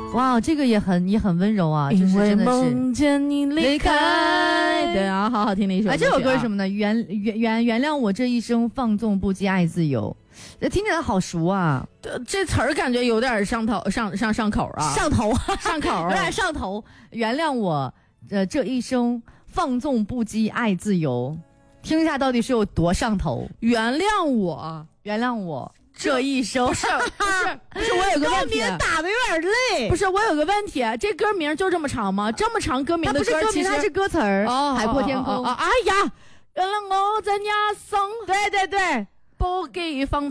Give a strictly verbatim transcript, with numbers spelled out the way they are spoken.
哇，这个也很也很温柔啊， 因为就是真的是梦见你离开。对啊，好好听的一首歌、啊。 哎，这首歌是什么呢？原原原原谅我这一生放纵不羁爱自由，听起来好熟啊！ 这这词儿感觉有点上头上上上口啊， 上头上口， 有点上头。原谅我，呃，这一生放纵不羁爱自由，听一下到底是有多上头？ 原谅我， 原谅我。这一生不是不是不是，我有个问题， 打的有点累。 不是，我有个问题，这歌名就这么长吗？这么长歌名的歌， 它不是歌名，它是歌词儿。 哦， 海阔天空。 哎呀，原谅我这一生， 对对对， 不羁放。